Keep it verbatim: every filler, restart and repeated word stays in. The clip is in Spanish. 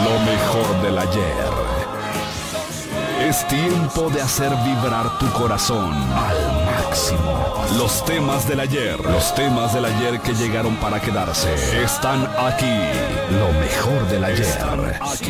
Lo mejor del ayer. Es tiempo de hacer vibrar tu corazón al máximo. Los temas del ayer, los temas del ayer que llegaron para quedarse, están aquí. Lo mejor del ayer.